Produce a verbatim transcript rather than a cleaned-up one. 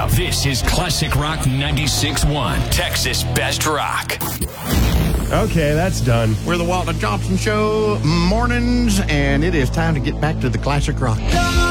Now, this is Classic Rock ninety-six point one, Texas Best Rock. Okay, that's done. We're the Walter Johnson Show mornings, and it is time to get back to the Classic Rock.